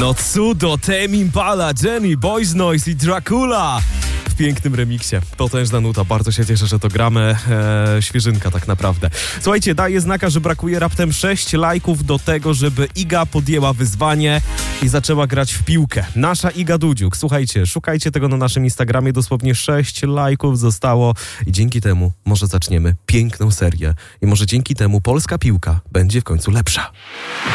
No cudo, Tame Impala, Jenny, Boys Noise i Dracula w pięknym remiksie. Potężna nuta, bardzo się cieszę, że to gramy. Świeżynka tak naprawdę. Słuchajcie, daję znaka, że brakuje raptem 6 lajków do tego, żeby Iga podjęła wyzwanie i zaczęła grać w piłkę. Nasza Iga Dudziuk. Słuchajcie, szukajcie tego na naszym Instagramie. Dosłownie 6 lajków zostało i dzięki temu może zaczniemy piękną serię i może dzięki temu polska piłka będzie w końcu lepsza.